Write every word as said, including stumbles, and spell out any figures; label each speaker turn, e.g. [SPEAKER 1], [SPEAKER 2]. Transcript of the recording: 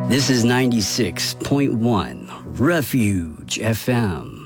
[SPEAKER 1] This is ninety-six point one Refuge F M.